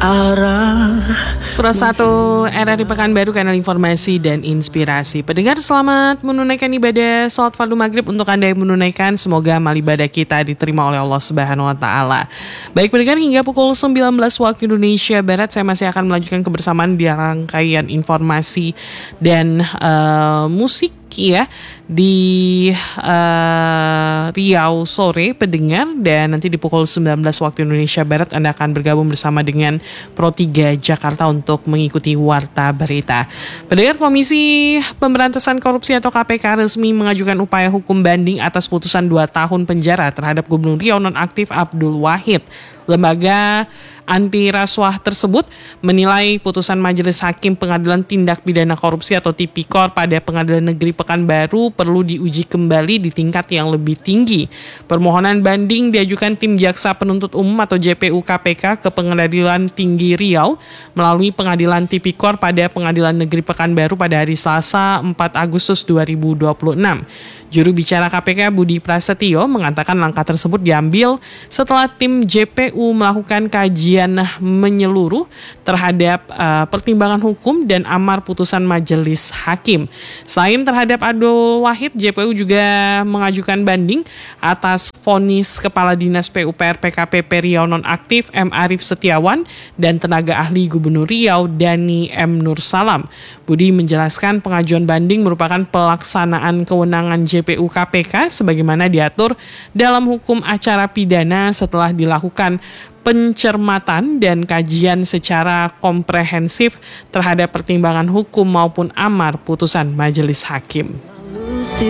Pro 1 RRI Pekanbaru, kanal informasi dan inspirasi. Pendengar, selamat menunaikan ibadah sholat fardu maghrib untuk Anda yang menunaikan. Semoga amal ibadah kita diterima oleh Allah Subhanahu wa Ta'ala. Baik pendengar, hingga pukul 19 waktu Indonesia Barat, saya masih akan melanjutkan kebersamaan di rangkaian informasi dan musik ya di Riau sore pendengar, dan nanti di pukul 19 waktu Indonesia Barat Anda akan bergabung bersama dengan Pro 3 Jakarta untuk mengikuti Warta Berita. Pendengar, Komisi Pemberantasan Korupsi atau KPK resmi mengajukan upaya hukum banding atas putusan 2 tahun penjara terhadap Gubernur Riau nonaktif Abdul Wahid. Lembaga anti rasuah tersebut menilai putusan Majelis Hakim Pengadilan Tindak Pidana Korupsi atau Tipikor pada Pengadilan Negeri Pekanbaru perlu diuji kembali di tingkat yang lebih tinggi. Permohonan banding diajukan tim Jaksa Penuntut Umum atau JPU KPK ke Pengadilan Tinggi Riau melalui Pengadilan Tipikor pada Pengadilan Negeri Pekanbaru pada hari Selasa 4 Agustus 2026. Juru bicara KPK Budi Prasetyo mengatakan langkah tersebut diambil setelah tim JPU melakukan kajian menyeluruh terhadap pertimbangan hukum dan amar putusan majelis hakim. Selain terhadap Abdul Wahid, JPU juga mengajukan banding atas vonis Kepala Dinas PUPR PKP Riau nonaktif M. Arief Setiawan dan tenaga ahli Gubernur Riau Dani M. Nursalam. Budi menjelaskan pengajuan banding merupakan pelaksanaan kewenangan JPU KPK sebagaimana diatur dalam hukum acara pidana setelah dilakukan pencermatan dan kajian secara komprehensif terhadap pertimbangan hukum maupun amar putusan majelis hakim.